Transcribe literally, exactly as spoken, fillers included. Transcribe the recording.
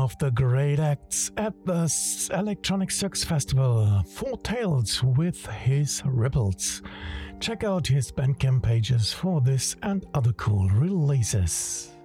of the great acts at the S- Electronic Circus Festival, Four Tales with his Ripples. Check out his Bandcamp pages for this and other cool releases.